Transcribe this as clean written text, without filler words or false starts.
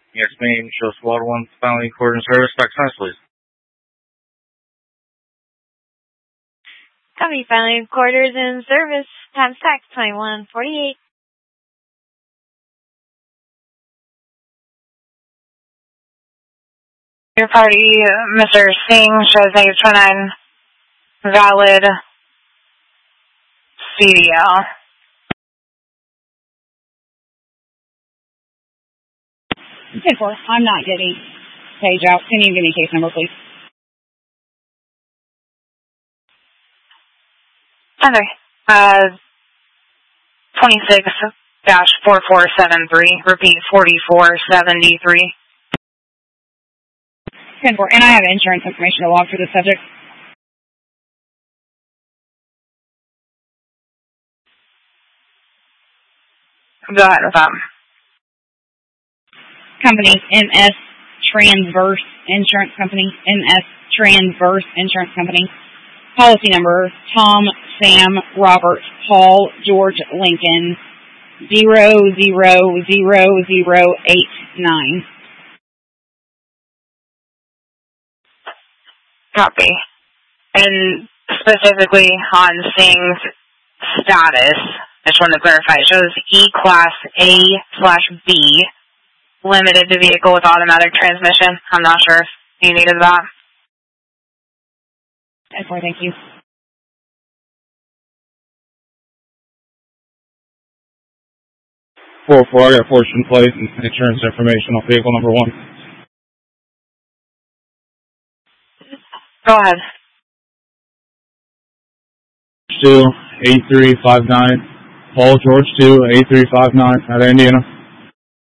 Yes, ma'am. Show squad 1 finally in court in service. Back to please. Copy, filing quarters in service. Times tax 2148. Your party, Mr. Singh, shows -29 valid CDL. I'm not getting page out. Can you give me case number, please? Okay. 26-4473. Repeat 4473. 10-4. And I have insurance information to log for the subject. Go ahead with that. Company, MS Transverse Insurance Company. MS Transverse Insurance Company. Policy number, Tom, Sam, Robert, Paul, George, Lincoln, 000089. Copy. And specifically on Singh's status, I just wanted to clarify, it shows E-Class A/B, limited to vehicle with automatic transmission. I'm not sure if you needed that. Okay, thank you. I got fortune plate and insurance information on vehicle number 1. Go ahead. 2-8359. Paul George 2-8359 out of Indiana.